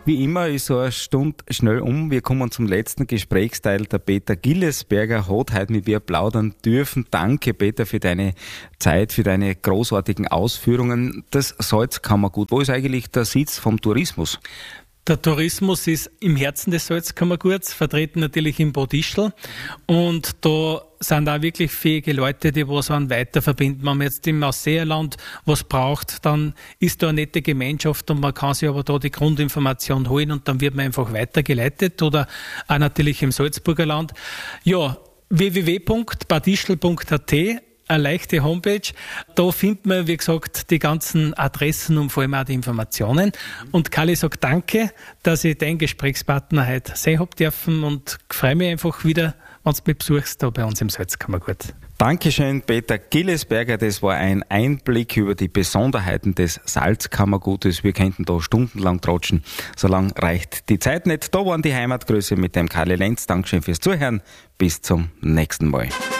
Wie immer ist so eine Stunde schnell um. Wir kommen zum letzten Gesprächsteil. Der Peter Gillesberger hat heute mit mir plaudern dürfen. Danke, Peter, für deine Zeit, für deine großartigen Ausführungen. Das Salzkammergut, wo ist eigentlich der Sitz vom Tourismus? Der Tourismus ist im Herzen des Salzkammerguts, vertreten natürlich in Bad Ischl. Und da sind auch wirklich fähige Leute, die was an weiterverbinden. Wenn man jetzt im Ausseerland was braucht, dann ist da eine nette Gemeinschaft und man kann sich aber da die Grundinformation holen und dann wird man einfach weitergeleitet. Oder auch natürlich im Salzburger Land. Ja, www.badischl.at, eine leichte Homepage. Da findet man, wie gesagt, die ganzen Adressen und vor allem auch die Informationen. Und Kali sagt danke, dass ich deinen Gesprächspartner heute sehen habe dürfen und freue mich einfach wieder, wenn du mich besuchst, da bei uns im Salzkammergut. Dankeschön, Peter Gillesberger. Das war ein Einblick über die Besonderheiten des Salzkammergutes. Wir könnten da stundenlang tratschen. So lang reicht die Zeit nicht. Da waren die Heimatgrüße mit dem Karli Lenz. Dankeschön fürs Zuhören. Bis zum nächsten Mal.